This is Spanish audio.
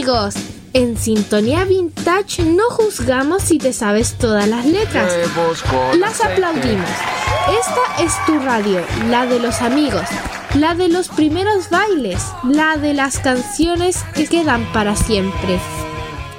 amigos, en Sintonía Vintage no juzgamos si te sabes todas las letras. Las aplaudimos. Esta es tu radio, la de los amigos, la de los primeros bailes, la de las canciones que quedan para siempre.